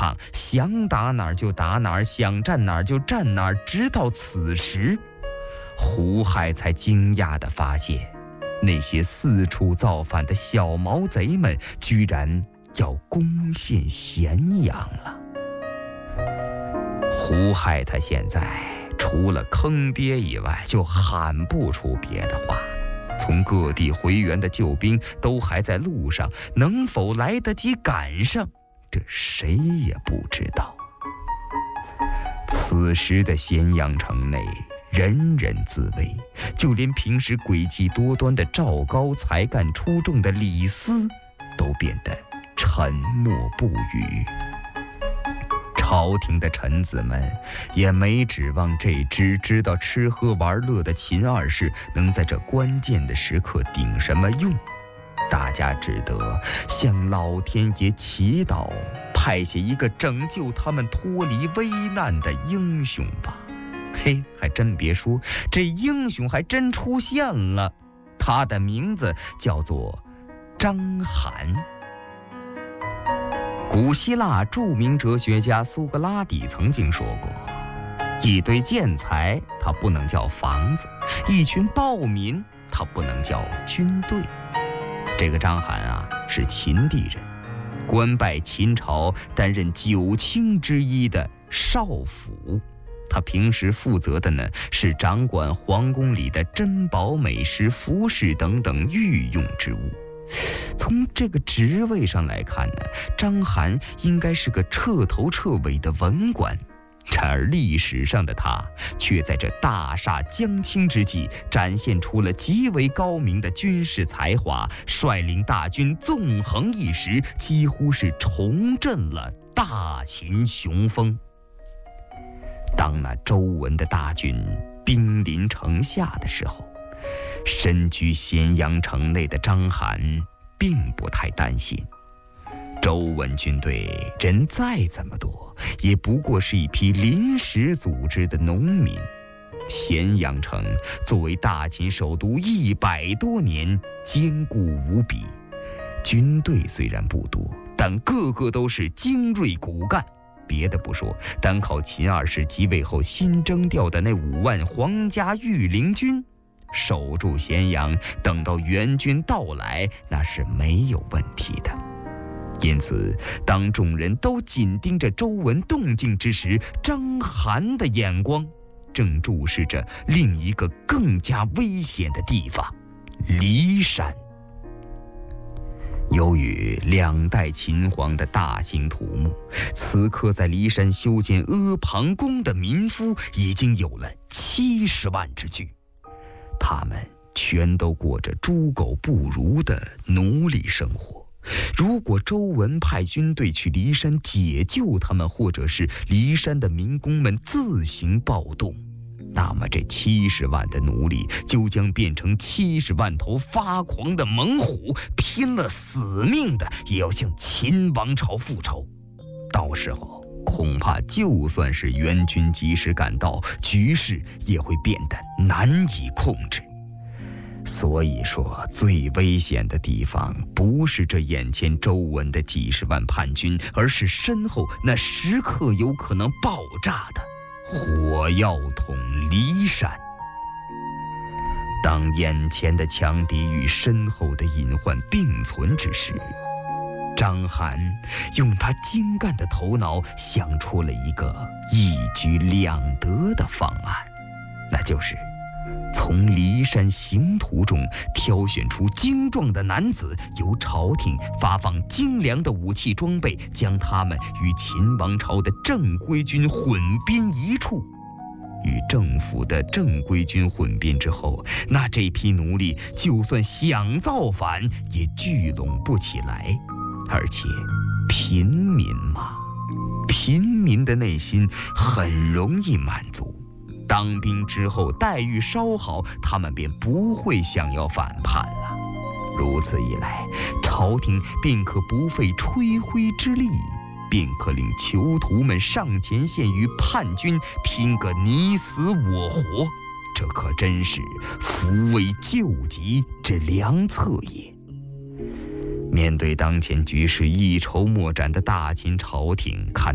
趟，想打哪儿就打哪儿，想站哪儿就站哪儿。直到此时，胡亥才惊讶地发现，那些四处造反的小毛贼们居然要攻陷咸阳了。胡亥他现在除了坑爹以外，就喊不出别的话了。从各地回援的救兵都还在路上，能否来得及赶上，这谁也不知道。此时的咸阳城内人人自危，就连平时诡计多端的赵高、才干出众的李斯都变得沉默不语。朝廷的臣子们也没指望这只知道吃喝玩乐的秦二世能在这关键的时刻顶什么用，大家只得向老天爷祈祷，派下一个拯救他们脱离危难的英雄吧。嘿，还真别说，这英雄还真出现了，他的名字叫做章邯。古希腊著名哲学家苏格拉底曾经说过，一堆建材它不能叫房子，一群暴民它不能叫军队。这个章邯啊，是秦地人，官拜秦朝担任9卿之一的少府。他平时负责的呢，是掌管皇宫里的珍宝美食、服饰等等御用之物。从这个职位上来看呢，章邯应该是个彻头彻尾的文官，然而历史上的他却在这大厦将倾之际展现出了极为高明的军事才华，率领大军纵横一时，几乎是重振了大秦雄风。当那周文的大军兵临城下的时候，身居咸阳城内的章邯并不太担心。周文军队人再怎么多，也不过是一批临时组织的农民。咸阳城作为大秦首都100多年，坚固无比。军队虽然不多，但个个都是精锐骨干。别的不说，单靠秦二世即位后新征调的那5万皇家御林军，守住咸阳，等到援军到来，那是没有问题的。因此，当众人都紧盯着周文动静之时，章邯的眼光正注视着另一个更加危险的地方——骊山。由于2代秦皇的大兴土木，此刻在骊山修建阿房宫的民夫已经有了70万之巨，他们全都过着猪狗不如的奴隶生活。如果周文派军队去骊山解救他们，或者是骊山的民工们自行暴动，那么这70万的奴隶就将变成70万头发狂的猛虎，拼了死命的也要向秦王朝复仇。到时候恐怕就算是援军及时赶到，局势也会变得难以控制。所以说，最危险的地方不是这眼前周文的几十万叛军，而是身后那时刻有可能爆炸的火药桶骊山。当眼前的强敌与身后的隐患并存之时，章邯用他精干的头脑想出了一个一举两得的方案，那就是从骊山行途中挑选出精壮的男子，由朝廷发放精良的武器装备，将他们与秦王朝的正规军混编一处。与政府的正规军混编之后，那这批奴隶就算想造反也聚拢不起来。而且平民嘛，平民的内心很容易满足，当兵之后待遇稍好，他们便不会想要反叛了。如此一来，朝廷便可不费吹灰之力，便可令囚徒们上前线与叛军拼个你死我活，这可真是扶危救急之良策也。面对当前局势一筹莫展的大秦朝廷，看